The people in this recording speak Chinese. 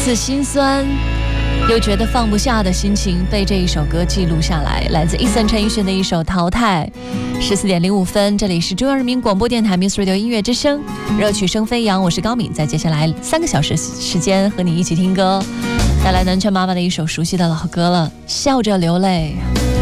次心酸又觉得放不下的心情被这一首歌记录下来，来自Eason陈奕迅的一首《淘汰》。14:05，这里是中央人民广播电台 Muse Radio 音乐之声，热曲声飞扬，我是高敏，在接下来3个小时时间和你一起听歌，带来南拳妈妈的一首熟悉的老歌了，笑着流泪。